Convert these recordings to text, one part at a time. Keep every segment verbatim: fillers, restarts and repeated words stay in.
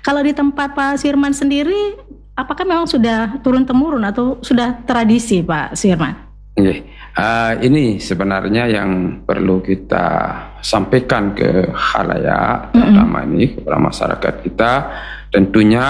Kalau di tempat Pak Sirman sendiri, apakah memang sudah turun-temurun atau sudah tradisi Pak Sirman? Oke. Uh, ini sebenarnya yang perlu kita sampaikan ke khalayak, terutama mm-hmm. ini kepada masyarakat kita. Tentunya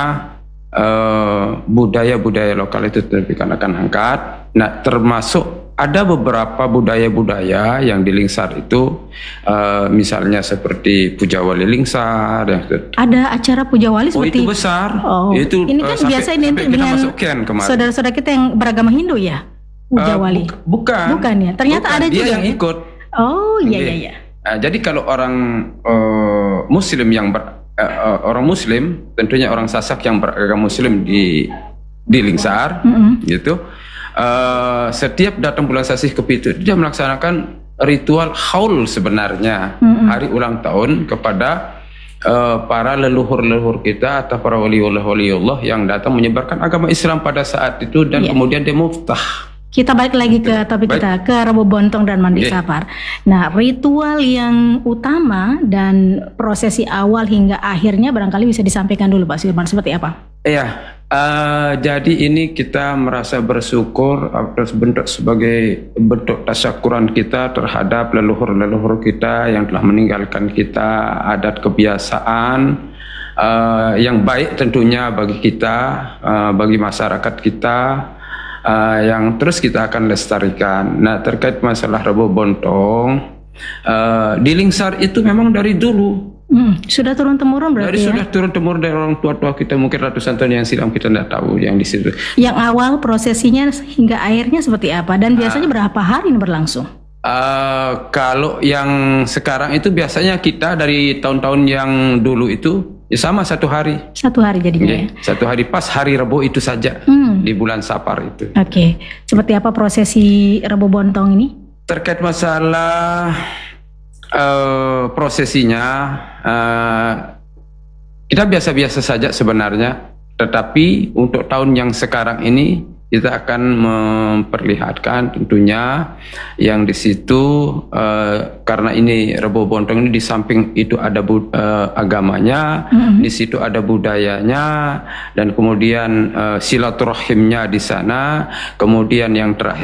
budaya-budaya uh, lokal itu akan angkat. Nah, termasuk ada beberapa budaya-budaya yang di Lingsar itu, uh, misalnya seperti Puja Wali Lingsar. Yang ada acara Puja Wali seperti oh, itu besar. Oh, itu ini kan uh, biasa identik dengan saudara-saudara kita yang beragama Hindu ya. Puja Wali. Uh, bukan. Bukan ya. Ternyata bukan. ada Dia juga yang ya? ikut. Oh iya iya iya. Nah, jadi kalau orang uh, Muslim yang ber, uh, orang Muslim, tentunya orang Sasak yang beragama Muslim di di Lingsar, mm-hmm. gitu. Uh, setiap datang bulan Sasih Kepitu dia melaksanakan ritual haul sebenarnya, mm-hmm. hari ulang tahun kepada uh, para leluhur-leluhur kita atau para waliullah-waliullah yang datang menyebarkan agama Islam pada saat itu dan yeah. kemudian dia muftah. Kita balik lagi ke topik Baik. kita, ke Rebo Bontong dan Mandi yeah. Sapar. Nah, ritual yang utama dan prosesi awal hingga akhirnya barangkali bisa disampaikan dulu Pak Sirman, seperti apa? Iya, uh, jadi ini kita merasa bersyukur atas bentuk sebagai bentuk tasyakuran kita terhadap leluhur-leluhur kita yang telah meninggalkan kita adat kebiasaan uh, yang baik tentunya bagi kita, uh, bagi masyarakat kita. Uh, yang terus kita akan lestarikan. Nah, terkait masalah Rebo Bontong, uh, di Lingsar itu memang dari dulu. Hmm, sudah turun temurun berarti dari ya? Sudah turun temurun dari orang tua-tua kita, mungkin ratusan tahun yang silam kita tidak tahu yang di situ. Yang awal prosesinya hingga akhirnya seperti apa dan biasanya uh, berapa hari ini berlangsung? Uh, kalau yang sekarang itu biasanya kita dari tahun-tahun yang dulu itu ya sama satu hari. Satu hari jadinya. Ya, satu hari pas hari Rebo itu saja. Hmm. Di bulan Sapar itu. Oke, okay. Seperti apa prosesi Rebo Bontong ini? Terkait masalah uh, prosesinya, uh, kita biasa-biasa saja sebenarnya. Tetapi untuk tahun yang sekarang ini kita akan memperlihatkan tentunya yang di situ uh, karena ini Rebo Bontong ini di samping itu ada bud, uh, agamanya, mm-hmm. di situ ada budayanya dan kemudian uh, silaturahimnya di sana, kemudian yang terakhir